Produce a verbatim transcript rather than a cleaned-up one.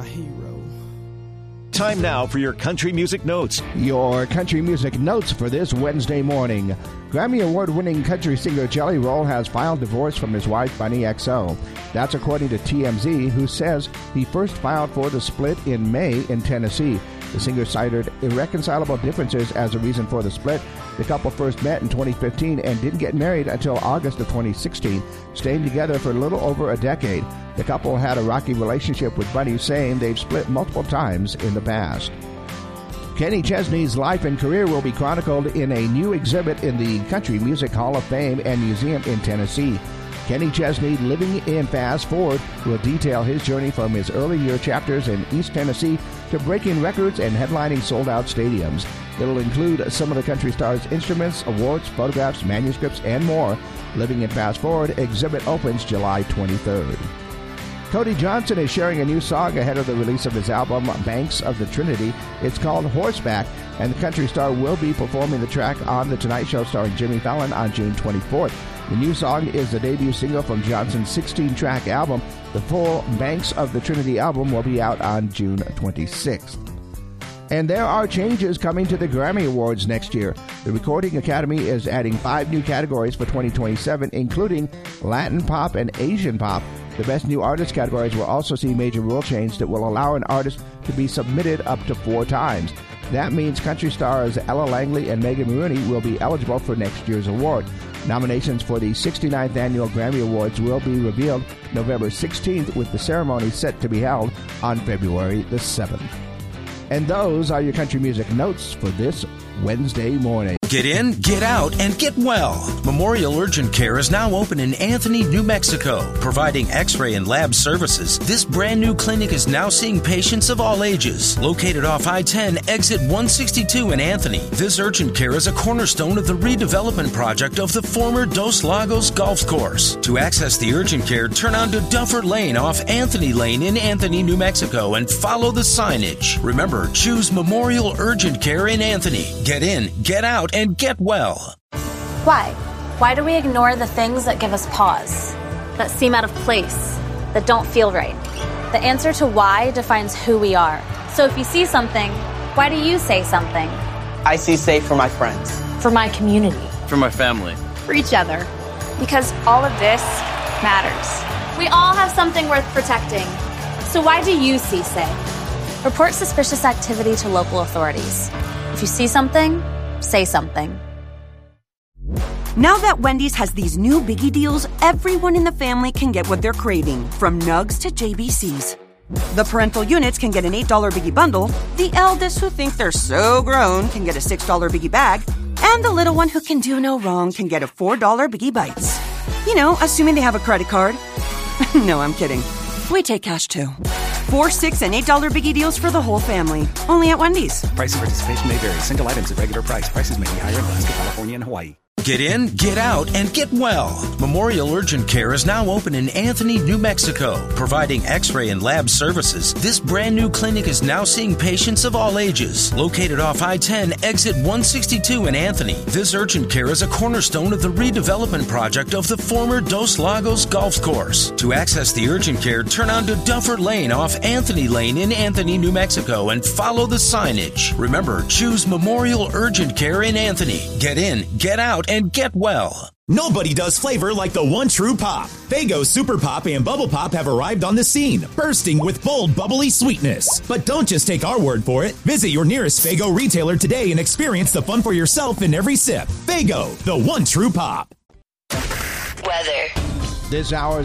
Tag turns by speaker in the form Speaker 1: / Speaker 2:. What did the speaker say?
Speaker 1: hero.
Speaker 2: Time now for your country music notes.
Speaker 3: Your country music notes for this Wednesday morning. Grammy Award-winning country singer Jelly Roll has filed divorce from his wife, Bunny X O. That's according to T M Z, who says he first filed for the split in May in Tennessee. The singer cited irreconcilable differences as a reason for the split. The couple first met in twenty fifteen and didn't get married until August of twenty sixteen, staying together for a little over a decade. The couple had a rocky relationship, with Bunny saying they've split multiple times in the past. Kenny Chesney's life and career will be chronicled in a new exhibit in the Country Music Hall of Fame and Museum in Tennessee. Kenny Chesney, living in Fast Forward, will detail his journey from his early year chapters in East Tennessee to breaking records and headlining sold-out stadiums. It'll include some of the country star's instruments, awards, photographs, manuscripts, and more. Living in Fast Forward exhibit opens July twenty-third. Cody Johnson is sharing a new song ahead of the release of his album, Banks of the Trinity. It's called Horseback, and the country star will be performing the track on The Tonight Show starring Jimmy Fallon on June twenty-fourth. The new song is the debut single from Johnson's sixteen-track album. The full Banks of the Trinity album will be out on June twenty-sixth. And there are changes coming to the Grammy Awards next year. The Recording Academy is adding five new categories for twenty twenty-seven, including Latin Pop and Asian Pop. The Best New Artist categories will also see major rule change that will allow an artist to be submitted up to four times. That means country stars Ella Langley and Megan Rooney will be eligible for next year's award. Nominations for the sixty-ninth Annual Grammy Awards will be revealed November sixteenth, with the ceremony set to be held on February the seventh. And those are your country music notes for this Wednesday morning.
Speaker 4: Get in, get out, and get well. Memorial Urgent Care is now open in Anthony, New Mexico, providing x-ray and lab services. This brand new clinic is now seeing patients of all ages. Located off I ten, exit one sixty-two in Anthony, this urgent care is a cornerstone of the redevelopment project of the former Dos Lagos Golf Course. To access the urgent care, turn onto Duffer Lane off Anthony Lane in Anthony, New Mexico, and follow the signage. Remember, choose Memorial Urgent Care in Anthony. Get in, get out, and get well.
Speaker 5: Why? Why do we ignore the things that give us pause, that seem out of place, that don't feel right? The answer to why defines who we are. So if you see something, why do you say something?
Speaker 6: I see safe for my friends.
Speaker 5: For my community.
Speaker 7: For my family.
Speaker 5: For each other. Because all of this matters. We all have something worth protecting. So why do you see safe? Report suspicious activity to local authorities. If you see something, say something.
Speaker 8: Now that Wendy's has these new biggie deals, everyone in the family can get what they're craving, from Nugs to J B Cs. The parental units can get an eight dollar biggie bundle, the eldest who think they're so grown can get a six dollar biggie bag, and the little one who can do no wrong can get a four dollar biggie bites. You know, assuming they have a credit card. No, I'm kidding. We take cash too. Four, six, and eight dollar biggie deals for the whole family. Only at Wendy's.
Speaker 9: Price and participation may vary. Single items at regular price. Prices may be higher in Alaska, California, and Hawaii.
Speaker 4: Get in, get out, and get well. Memorial Urgent Care is now open in Anthony, New Mexico, providing x-ray and lab services. This brand new clinic is now seeing patients of all ages. Located off I ten, exit one sixty-two in Anthony, this urgent care is a cornerstone of the redevelopment project of the former Dos Lagos Golf Course. To access the urgent care, turn onto Duffer Lane off Anthony Lane in Anthony, New Mexico, and follow the signage. Remember, choose Memorial Urgent Care in Anthony. Get in, get out, and get well.
Speaker 10: Nobody does flavor like the one true pop. Faygo Super Pop and Bubble Pop have arrived on the scene, bursting with bold, bubbly sweetness. But don't just take our word for it. Visit your nearest Faygo retailer today and experience the fun for yourself in every sip. Faygo, the one true pop.
Speaker 11: Weather.
Speaker 3: This hour's